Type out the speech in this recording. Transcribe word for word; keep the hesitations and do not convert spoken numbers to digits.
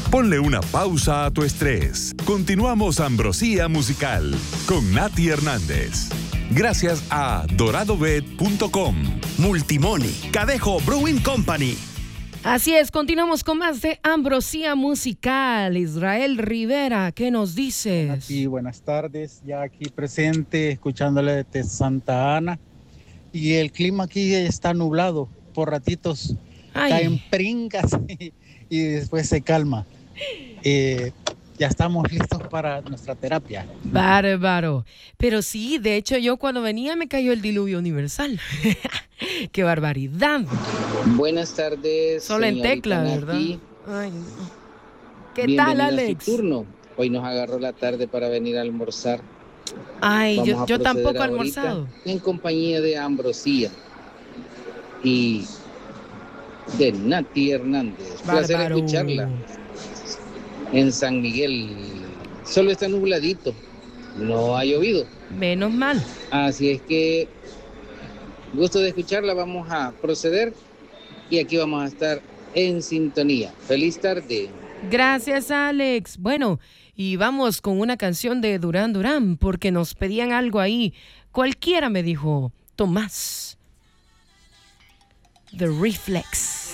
Ponle una pausa a tu estrés. Continuamos Ambrosía Musical con Nati Hernández. Gracias a dorado bet punto com, Multimoni, Cadejo Brewing Company. Así es, continuamos con más de Ambrosía Musical. Israel Rivera, ¿qué nos dices? Sí, buenas tardes, ya aquí presente, escuchándole desde Santa Ana. Y el clima aquí está nublado, por ratitos Ay. caen pringas y, y después se calma. Eh, ya estamos listos para nuestra terapia. Bárbaro. Pero sí, de hecho yo cuando venía me cayó el diluvio universal. ¡Qué barbaridad! Buenas tardes. Solo en tecla, Nati. ¿verdad? Ay, no. ¿Qué Bienvenida tal, a Alex? su turno. Hoy nos agarró la tarde para venir a almorzar. Ay, Vamos yo, a yo proceder tampoco he ahorita almorzado. En compañía de Ambrosía y de Nati Hernández. Placer Bárbaro. escucharla. En San Miguel solo está nubladito, no ha llovido. Menos mal. Así es que gusto de escucharla, vamos a proceder y aquí vamos a estar en sintonía. Feliz tarde. Gracias, Alex. Bueno, y vamos con una canción de Durán Durán, porque nos pedían algo ahí. Cualquiera me dijo, Tomás. The Reflex.